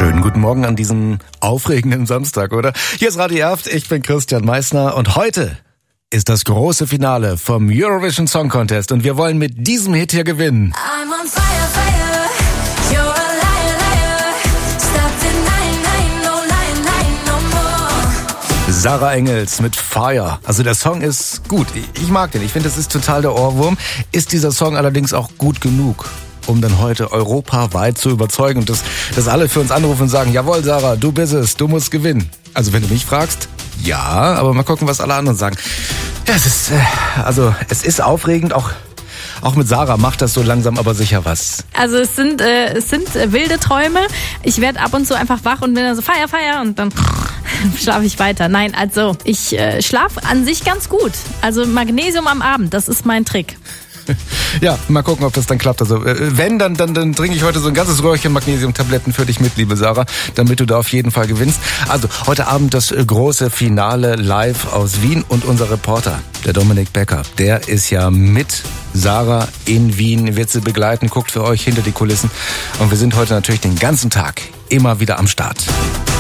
Schönen guten Morgen an diesem aufregenden Samstag, oder? Hier ist Radio Erft, ich bin Christian Meissner und heute ist das große Finale vom Eurovision Song Contest und wir wollen mit diesem Hit hier gewinnen. I'm on fire, fire. You're a liar, liar. Stop denying, no lying, lying no more. Sarah Engels mit Fire. Also der Song ist gut. Ich mag den. Ich finde, das ist total der Ohrwurm. Ist dieser Song allerdings auch gut genug, um dann heute europaweit zu überzeugen und dass alle für uns anrufen und sagen, jawohl Sarah, du bist es, du musst gewinnen. Also wenn du mich fragst, ja, aber mal gucken, was alle anderen sagen. Ja, es ist aufregend, auch mit Sarah macht das so langsam aber sicher was. Also es sind wilde Träume. Ich werde ab und zu einfach wach und bin dann so Feier, Feier und dann schlafe ich weiter. Nein, also ich schlafe an sich ganz gut. Also Magnesium am Abend, das ist mein Trick. Ja, mal gucken, ob das dann klappt. Also wenn, dann trinke ich heute so ein ganzes Röhrchen Magnesium-Tabletten für dich mit, liebe Sarah, damit du da auf jeden Fall gewinnst. Also heute Abend das große Finale live aus Wien und unser Reporter, der Dominik Becker, der ist ja mit Sarah in Wien, wird sie begleiten, guckt für euch hinter die Kulissen und wir sind heute natürlich den ganzen Tag immer wieder am Start.